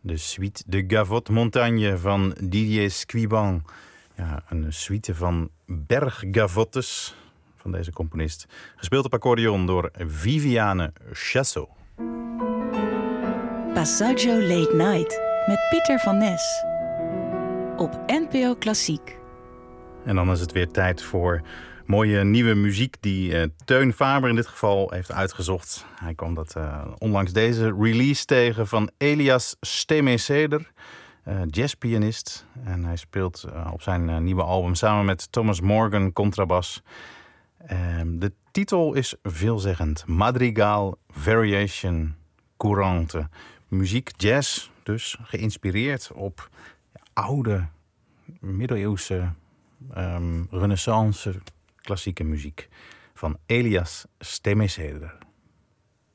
De suite de Gavotte Montagne van Didier Squiban. Ja, een suite van berggavottes van deze componist. Gespeeld op accordeon door Viviane Chassot. Passaggio Late Night met Pieter van Nes. Op NPO Klassiek. En dan is het weer tijd voor mooie nieuwe muziek die Teun Faber in dit geval heeft uitgezocht. Hij kwam dat onlangs deze release tegen van Elias Stemeseder, jazzpianist. En hij speelt op zijn nieuwe album samen met Thomas Morgan contrabas. De titel is veelzeggend. Madrigal Variation Courante. Muziek, jazz, dus geïnspireerd op oude, middeleeuwse, renaissance, klassieke muziek van Elias Stemeseder.